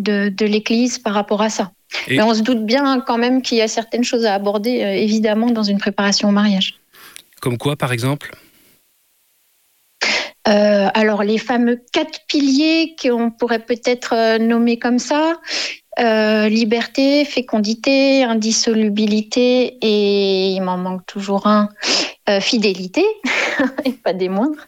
de l'Église par rapport à ça. Mais on se doute bien quand même qu'il y a certaines choses à aborder, évidemment, dans une préparation au mariage. Comme quoi, par exemple ? Alors, les fameux 4 piliers qu'on pourrait peut-être nommer comme ça, liberté, fécondité, indissolubilité et il m'en manque toujours un, fidélité, et pas des moindres.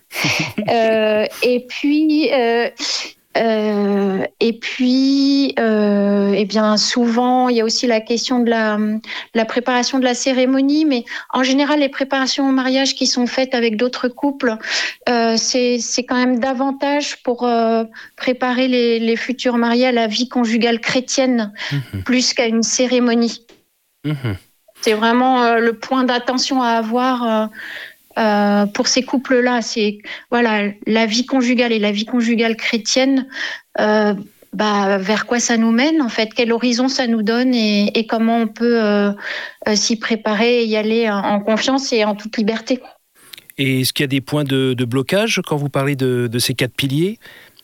Eh bien, souvent, il y a aussi la question de la préparation de la cérémonie, mais en général, les préparations au mariage qui sont faites avec d'autres couples, c'est quand même davantage pour préparer les futurs mariés à la vie conjugale chrétienne, plus qu'à une cérémonie. C'est vraiment le point d'attention à avoir pour ces couples-là. C'est la vie conjugale et la vie conjugale chrétienne, vers quoi ça nous mène en fait, quel horizon ça nous donne et comment on peut s'y préparer et y aller en confiance et en toute liberté. Et est-ce qu'il y a des points de blocage quand vous parlez de ces 4 piliers ?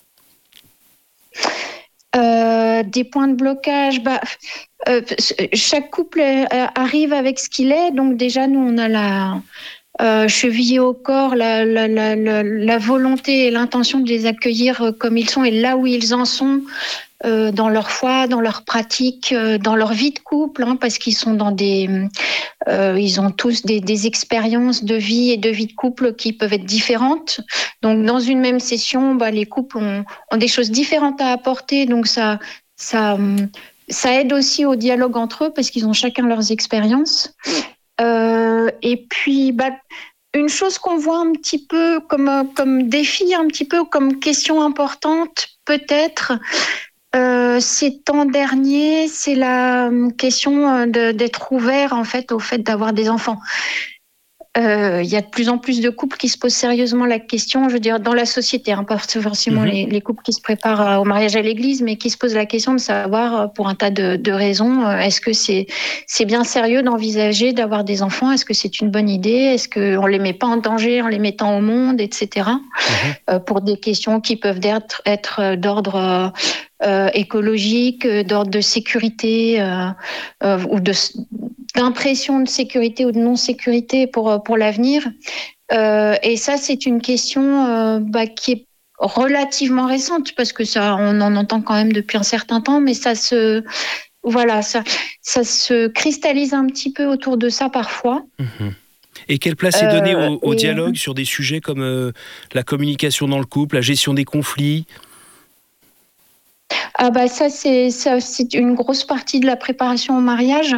Des points de blocage, chaque couple arrive avec ce qu'il est, donc déjà nous on a la chevillée au corps, la volonté et l'intention de les accueillir comme ils sont et là où ils en sont dans leur foi, dans leur pratique, dans leur vie de couple, parce qu'ils sont dans ils ont tous des expériences de vie et de vie de couple qui peuvent être différentes. Donc dans une même session, les couples ont des choses différentes à apporter, donc ça aide aussi au dialogue entre eux parce qu'ils ont chacun leurs expériences. Et puis, une chose qu'on voit un petit peu comme défi, un petit peu comme question importante, peut-être, ces temps derniers, c'est la question d'être ouvert en fait au fait d'avoir des enfants. Il y a de plus en plus de couples qui se posent sérieusement la question, je veux dire, dans la société, pas forcément les couples qui se préparent au mariage à l'église, mais qui se posent la question de savoir, pour un tas de raisons, est-ce que c'est bien sérieux d'envisager d'avoir des enfants ? Est-ce que c'est une bonne idée ? Est-ce qu'on ne les met pas en danger en les mettant au monde, etc. Pour des questions qui peuvent être d'ordre écologique, d'ordre de sécurité ou d'impression de sécurité ou de non-sécurité pour l'avenir. Et ça, c'est une question qui est relativement récente, parce que ça, on en entend quand même depuis un certain temps, mais ça se cristallise un petit peu autour de ça parfois. Et quelle place est donnée au dialogue sur des sujets comme la communication dans le couple, la gestion des conflits ? Ça, c'est une grosse partie de la préparation au mariage.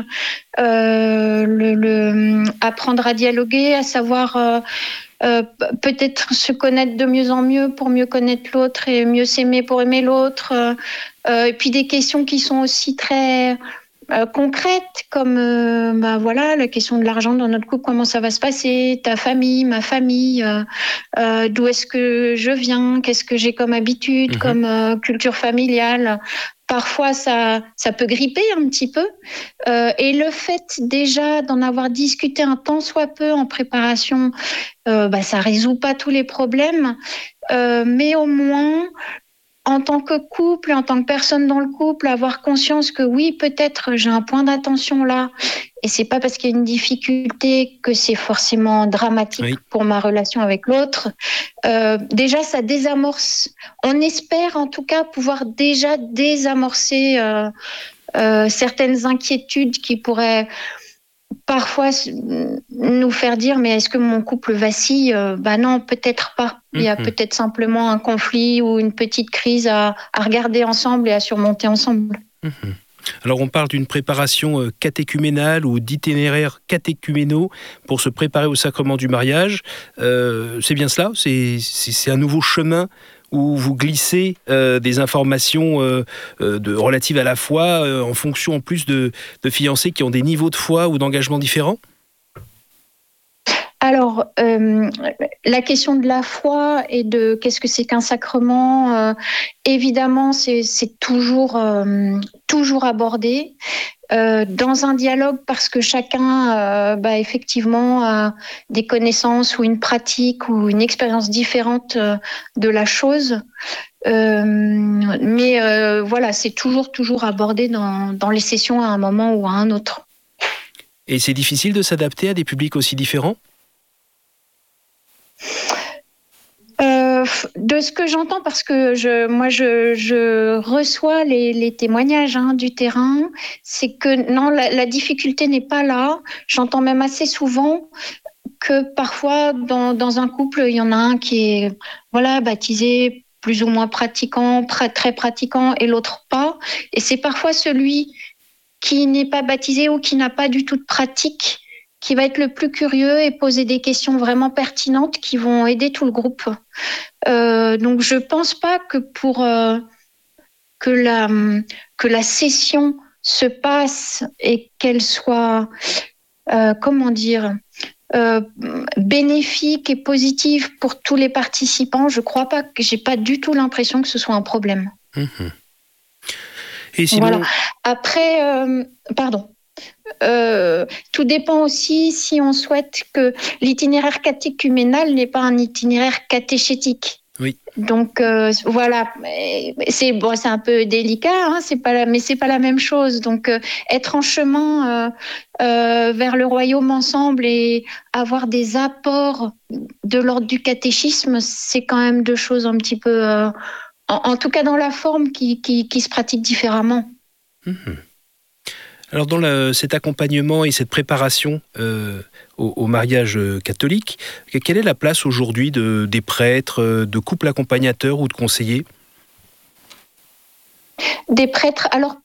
Apprendre à dialoguer, à savoir peut-être se connaître de mieux en mieux pour mieux connaître l'autre et mieux s'aimer pour aimer l'autre. Et puis des questions qui sont aussi très concrètes, comme la question de l'argent dans notre couple, comment ça va se passer, ta famille, ma famille, d'où est-ce que je viens, qu'est-ce que j'ai comme habitude, comme culture familiale. Parfois, ça peut gripper un petit peu. Et le fait déjà d'en avoir discuté un tant soit peu en préparation, ça résout pas tous les problèmes. Mais au moins, en tant que couple, en tant que personne dans le couple, avoir conscience que oui, peut-être j'ai un point d'attention là, et c'est pas parce qu'il y a une difficulté que c'est forcément dramatique pour ma relation avec l'autre. Déjà, ça désamorce. On espère en tout cas pouvoir déjà désamorcer certaines inquiétudes qui pourraient parfois nous faire dire mais est-ce que mon couple vacille ? Non, peut-être pas. Il y a peut-être simplement un conflit ou une petite crise à regarder ensemble et à surmonter ensemble. Alors on parle d'une préparation catéchuménale ou d'itinéraires catéchuménaux pour se préparer au sacrement du mariage. C'est bien cela ? C'est un nouveau chemin où vous glissez des informations relatives à la foi en fonction en plus de fiancés qui ont des niveaux de foi ou d'engagement différents ? Alors, la question de la foi et de qu'est-ce que c'est qu'un sacrement, évidemment, c'est toujours abordé. dans un dialogue parce que chacun, effectivement, a des connaissances ou une pratique ou une expérience différente de la chose. Mais voilà, c'est toujours abordé dans les sessions à un moment ou à un autre. Et c'est difficile de s'adapter à des publics aussi différents ? De ce que j'entends, parce que je reçois les témoignages du terrain, c'est que non, la difficulté n'est pas là. J'entends même assez souvent que parfois dans un couple, il y en a un qui est baptisé plus ou moins pratiquant, très pratiquant, et l'autre pas. Et c'est parfois celui qui n'est pas baptisé ou qui n'a pas du tout de pratique qui va être le plus curieux et poser des questions vraiment pertinentes qui vont aider tout le groupe. Donc je pense pas que pour que la session se passe et qu'elle soit bénéfique et positive pour tous les participants. Je crois pas, que j'ai pas du tout l'impression que ce soit un problème. Mmh. Et sinon... Voilà. Après, tout dépend aussi si on souhaite que l'itinéraire catéchuménal n'est pas un itinéraire catéchétique. Oui. Donc voilà, c'est un peu délicat, mais c'est pas la même chose. Donc être en chemin vers le royaume ensemble et avoir des apports de l'ordre du catéchisme, c'est quand même deux choses un petit peu, en tout cas dans la forme, qui se pratiquent différemment. Mmh. Alors dans cet accompagnement et cette préparation au mariage catholique, quelle est la place aujourd'hui des prêtres, de couples accompagnateurs ou de conseillers ? Des prêtres, alors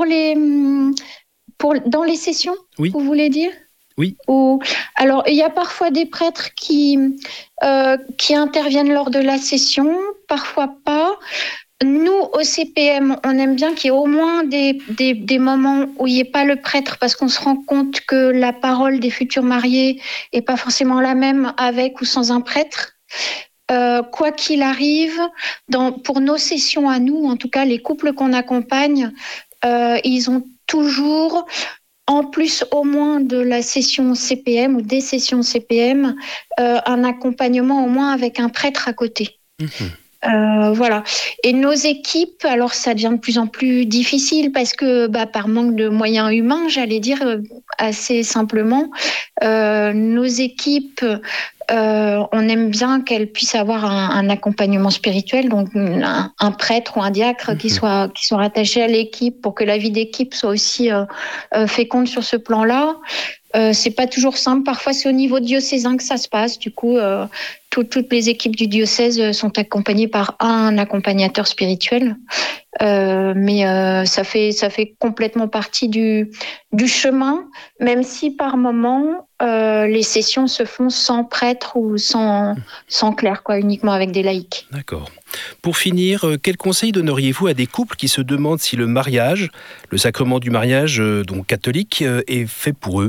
dans les sessions, oui. Vous voulez dire ? Oui. Alors il y a parfois des prêtres qui interviennent lors de la session, parfois pas. Nous, au CPM, on aime bien qu'il y ait au moins des moments où il n'y ait pas le prêtre, parce qu'on se rend compte que la parole des futurs mariés n'est pas forcément la même avec ou sans un prêtre. Quoi qu'il arrive, pour nos sessions à nous, en tout cas les couples qu'on accompagne, ils ont toujours, en plus au moins de la session CPM ou des sessions CPM, un accompagnement au moins avec un prêtre à côté. Mmh. Voilà. Et nos équipes, alors ça devient de plus en plus difficile parce que par manque de moyens humains, j'allais dire assez simplement, nos équipes, on aime bien qu'elles puissent avoir un accompagnement spirituel, donc un prêtre ou un diacre qui soit rattaché à l'équipe pour que la vie d'équipe soit aussi féconde sur ce plan-là. C'est pas toujours simple. Parfois, c'est au niveau diocésain que ça se passe. Du coup, toutes les équipes du diocèse sont accompagnées par un accompagnateur spirituel. Mais ça fait complètement partie du chemin, même si par moment, les sessions se font sans prêtre ou sans clerc, uniquement avec des laïcs. D'accord. Pour finir, quel conseil donneriez-vous à des couples qui se demandent si le mariage, le sacrement du mariage, donc catholique, est fait pour eux ?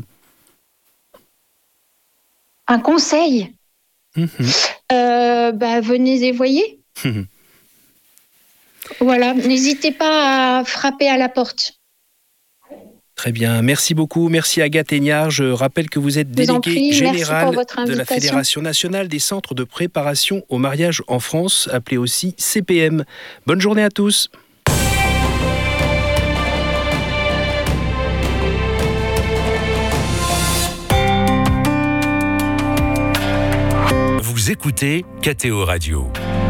Un conseil ? Venez et voyez. Voilà, n'hésitez pas à frapper à la porte. Très bien, merci beaucoup. Merci Agathe Haignard. Je rappelle que vous êtes déléguée générale de la Fédération nationale des centres de préparation au mariage en France, appelée aussi CPM. Bonne journée à tous. Vous écoutez KTO Radio.